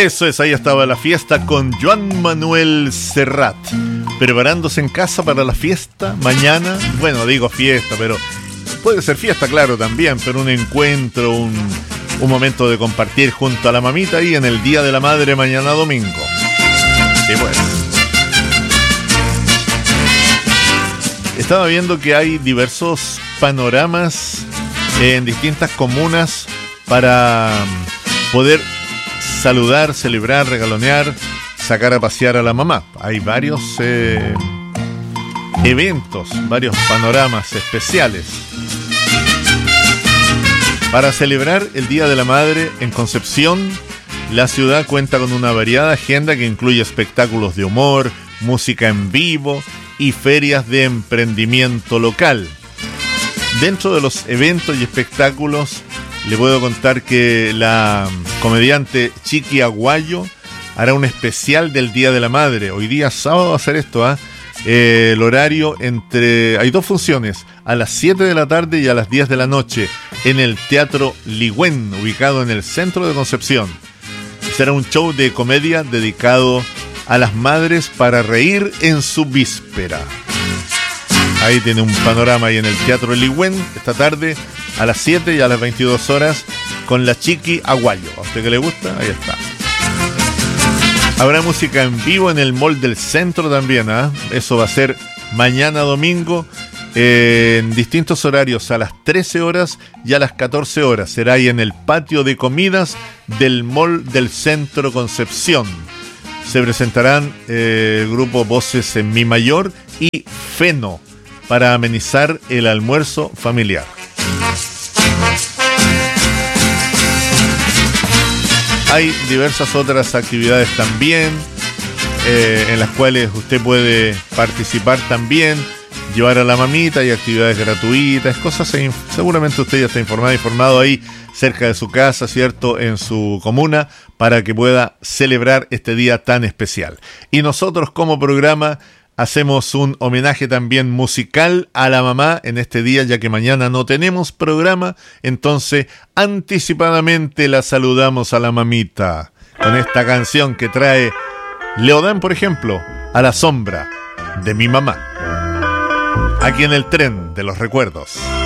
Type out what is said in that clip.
Eso es, ahí estaba la fiesta con Joan Manuel Serrat. Preparándose en casa para la fiesta mañana. Bueno, digo fiesta, pero puede ser fiesta, claro, también, pero un encuentro, un momento de compartir junto a la mamita ahí en el Día de la Madre mañana domingo. Sí, pues. Estaba viendo que hay diversos panoramas en distintas comunas para poder saludar, celebrar, regalonear, sacar a pasear a la mamá. Hay varios eventos, varios panoramas especiales. Para celebrar el Día de la Madre en Concepción, la ciudad cuenta con una variada agenda que incluye espectáculos de humor, música en vivo y ferias de emprendimiento local. Dentro de los eventos y espectáculos, le puedo contar que la comediante Chiqui Aguayo hará un especial del Día de la Madre. Hoy día sábado va a hacer esto, el horario hay dos funciones, a las 7 de la tarde y a las 10 de la noche, en el Teatro Ligüen, ubicado en el centro de Concepción. Será un show de comedia dedicado a las madres para reír en su víspera. Ahí tiene un panorama ahí en el Teatro Ligüen, esta tarde a las 7 y a las 22 horas con la Chiqui Aguayo. ¿A usted que le gusta? Ahí está. Habrá música en vivo en el Mall del Centro también, Eso va a ser mañana domingo en distintos horarios, a las 13 horas y a las 14 horas. Será ahí en el patio de comidas del Mall del Centro Concepción. Se presentarán el grupo Voces en Mi Mayor y Feno para amenizar el almuerzo familiar. Hay diversas otras actividades también en las cuales usted puede participar también, llevar a la mamita, y actividades gratuitas, cosas, seguramente usted ya está informado ahí cerca de su casa, ¿cierto?, en su comuna, para que pueda celebrar este día tan especial. Y nosotros como programa hacemos un homenaje también musical a la mamá en este día, ya que mañana no tenemos programa, entonces anticipadamente la saludamos a la mamita con esta canción que trae Leodán, por ejemplo, A la sombra de mi mamá, aquí en el tren de los recuerdos.